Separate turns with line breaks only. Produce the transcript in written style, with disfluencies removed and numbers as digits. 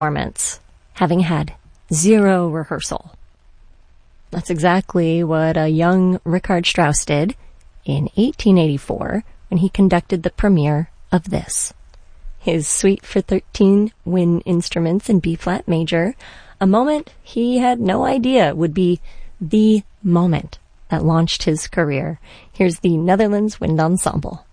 performance, having had zero rehearsal. That's exactly what a young Richard Strauss did in 1884 when he conducted the premiere of this. His Suite for 13 wind instruments in B-flat major, a moment he had no idea would be the moment that launched his career. Here's the Netherlands Wind Ensemble.